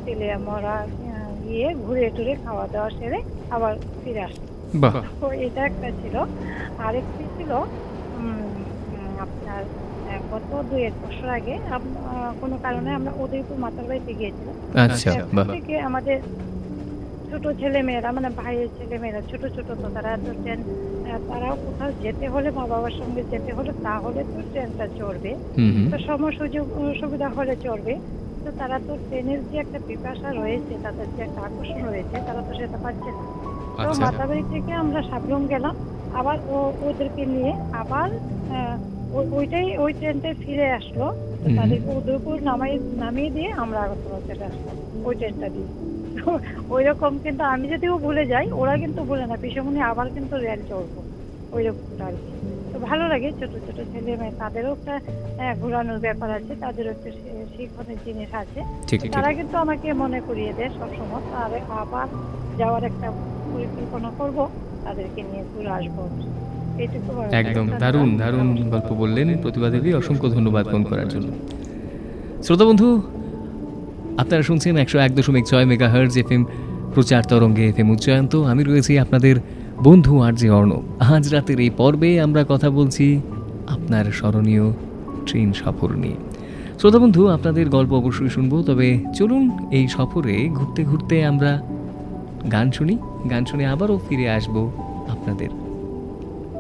তেলিয়ামরা গিয়ে ঘুরে টুরে খাওয়া দাওয়া সেরে আবার ফিরে আসলাম। বাহ। তো এটা একটা ছিল। আরেকটি ছিল আপনার গত 2-1 বছর আগে কোনো কারণে আমরা উদয়পুর মাতার বাড়িতে গিয়েছিলাম। আচ্ছা, বাহ। থেকে আমাদের ছোট ছেলেমেয়েরা মানে ভাইয়ের ছেলেমেয়েরা ছোট ছোট, তো তারা তো ট্রেন, তারাও কোথাও যেতে হলে মা বাবার সঙ্গে যেতে হলে তাহলে তো ট্রেনটা চড়বে, তো সময় সুযোগ সুবিধা হলে চড়বে। তো তারা তো ট্রেনের যে একটা পিপাসা রয়েছে, তাদের যে একটা আকর্ষণ রয়েছে, তারা তো সেটা পাচ্ছে না। তো মাতাবাড়ি থেকে আমরা সাবরুম গেলাম, আবার ওদেরকে নিয়ে আবার ওই ট্রেনটায় ফিরে আসলো। তাদেরকে উদয়পুর নামিয়ে দিয়ে আমরা আগরতলা চলে আসলাম ওই ট্রেনটা দিয়ে। ওই রকম, কিন্তু আমি যদিও ভুলে যাই, ওরা কিন্তু ভুলে না, পিসমনি আবার কিন্তু রেল চলবো ওই রকমটা আর কি। তো ভালো লাগে, ছোট ছোট ছেলে মেয়ে তাদেরও একটা ঘোরানোর ব্যাপার আছে, তাদেরও একটা শিক্ষণের জিনিস আছে। তারা কিন্তু আমাকে মনে করিয়ে দেয় সবসময়, আর আবার যাওয়ার একটা পরিকল্পনা করব, তাদেরকে নিয়ে ঘুরে আসবো। একদম দারুণ দারুণ গল্প বললেন প্রতিভা দেবী, অসংখ্য ধন্যবাদ ফোন করার জন্য। শ্রোতা বন্ধু, আপনারা শুনছেন 101.6 মেগাহার্টজ এফএম প্রচার তরঙ্গে এফএম উচ্চায়ন্ত। আমি রয়েছি আপনাদের বন্ধু আরজে অর্ণব। আজ রাতের এই পর্বে আমরা কথা বলছি আপনার স্মরণীয় ট্রেন সফর নিয়ে। শ্রোতা বন্ধু, আপনাদের গল্প অবশ্যই শুনবো, তবে চলুন এই সফরে ঘুরতে ঘুরতে আমরা গান শুনি, গান শুনে আবারও ফিরে আসবো আপনাদের